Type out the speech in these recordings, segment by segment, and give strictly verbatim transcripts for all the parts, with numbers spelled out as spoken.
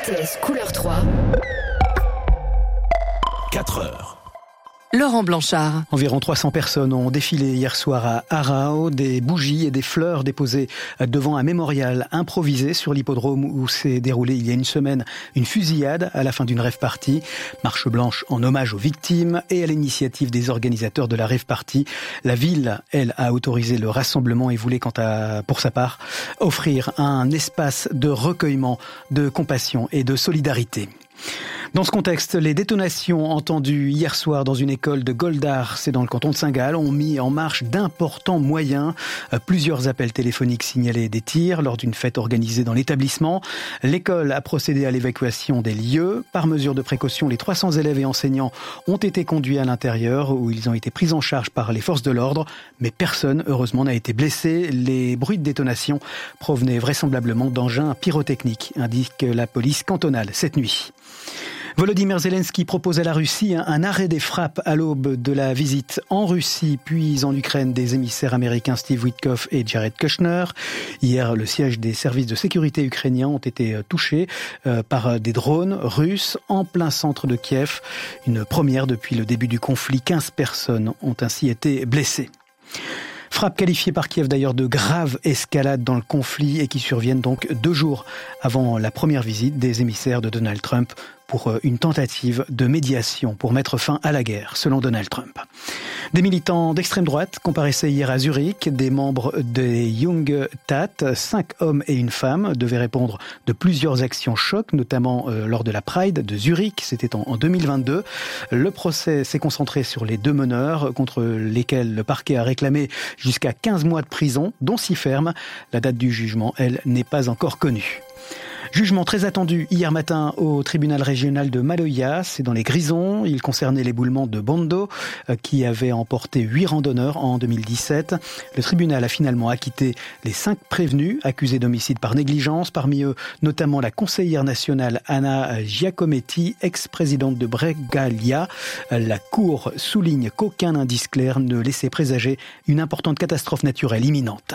T S Couleur trois. quatre heures. Laurent Blanchard. Environ trois cents personnes ont défilé hier soir à Arao, des bougies et des fleurs déposées devant un mémorial improvisé sur l'hippodrome où s'est déroulée il y a une semaine une fusillade à la fin d'une rave party. Marche blanche en hommage aux victimes et à l'initiative des organisateurs de la rave party. La ville, elle, a autorisé le rassemblement et voulait, quant à, pour sa part, offrir un espace de recueillement, de compassion et de solidarité. Dans ce contexte, les détonations entendues hier soir dans une école de Goldar, c'est dans le canton de Saint-Gall, ont mis en marche d'importants moyens. Plusieurs appels téléphoniques signalaient des tirs lors d'une fête organisée dans l'établissement. L'école a procédé à l'évacuation des lieux. Par mesure de précaution, les trois cents élèves et enseignants ont été conduits à l'intérieur où ils ont été pris en charge par les forces de l'ordre. Mais personne, heureusement, n'a été blessé. Les bruits de détonation provenaient vraisemblablement d'engins pyrotechniques, indique la police cantonale cette nuit. Volodymyr Zelensky propose à la Russie un arrêt des frappes à l'aube de la visite en Russie puis en Ukraine des émissaires américains Steve Witkoff et Jared Kushner. Hier, le siège des services de sécurité ukrainiens ont été touchés par des drones russes en plein centre de Kiev. Une première depuis le début du conflit. quinze personnes ont ainsi été blessées. Frappe qualifiée par Kiev d'ailleurs de grave escalade dans le conflit et qui surviennent donc deux jours avant la première visite des émissaires de Donald Trump pour une tentative de médiation pour mettre fin à la guerre, selon Donald Trump. Des militants d'extrême droite comparaissaient hier à Zurich. Des membres des Young Tat, cinq hommes et une femme, devaient répondre de plusieurs actions chocs, notamment euh, lors de la Pride de Zurich. C'était en, en deux mille vingt-deux. Le procès s'est concentré sur les deux meneurs, contre lesquels le parquet a réclamé jusqu'à quinze mois de prison, dont six fermes. La date du jugement, elle, n'est pas encore connue. Jugement très attendu hier matin au tribunal régional de Maloya, c'est dans les Grisons. Il concernait l'éboulement de Bondo qui avait emporté huit randonneurs en deux mille dix-sept. Le tribunal a finalement acquitté les cinq prévenus accusés d'homicide par négligence, parmi eux notamment la conseillère nationale Anna Giacometti, ex-présidente de Bregalia. La Cour souligne qu'aucun indice clair ne laissait présager une importante catastrophe naturelle imminente.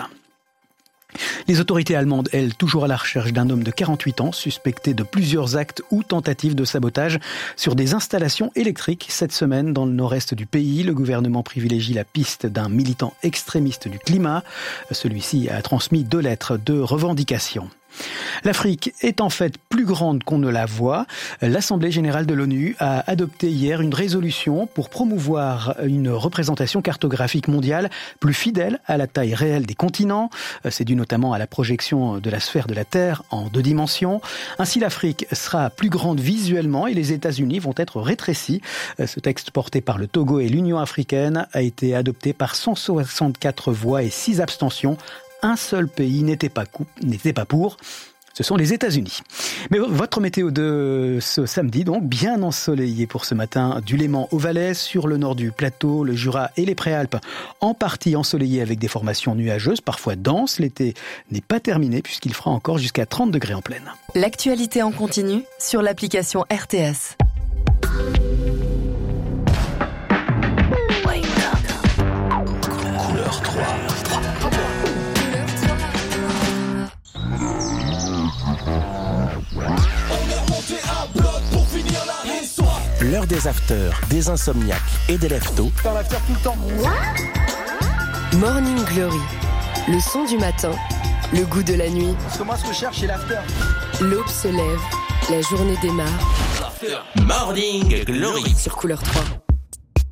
Les autorités allemandes, elles, toujours à la recherche d'un homme de quarante-huit ans, suspecté de plusieurs actes ou tentatives de sabotage sur des installations électriques. Cette semaine, dans le nord-est du pays, le gouvernement privilégie la piste d'un militant extrémiste du climat. Celui-ci a transmis deux lettres de revendication. L'Afrique est en fait plus grande qu'on ne la voit. L'Assemblée générale de l'ONU a adopté hier une résolution pour promouvoir une représentation cartographique mondiale plus fidèle à la taille réelle des continents. C'est dû notamment à la projection de la sphère de la Terre en deux dimensions. Ainsi, l'Afrique sera plus grande visuellement et les États-Unis vont être rétrécis. Ce texte porté par le Togo et l'Union africaine a été adopté par cent soixante-quatre voix et six abstentions. Un seul pays n'était pas, coup, n'était pas pour, ce sont les États-Unis. Mais votre météo de ce samedi, donc, bien ensoleillé pour ce matin, du Léman au Valais, sur le nord du plateau, le Jura et les Préalpes, en partie ensoleillé avec des formations nuageuses, parfois denses. L'été n'est pas terminé puisqu'il fera encore jusqu'à trente degrés en pleine. L'actualité en continu sur l'application R T S. Couleur trois. L'heure des afters, des insomniaques et des leftos. Dans l'after tout le temps. Morning Glory, le son du matin, le goût de la nuit. Parce que moi, ce que je cherche, c'est l'after. L'aube se lève, la journée démarre. Morning Glory Sur Couleur trois.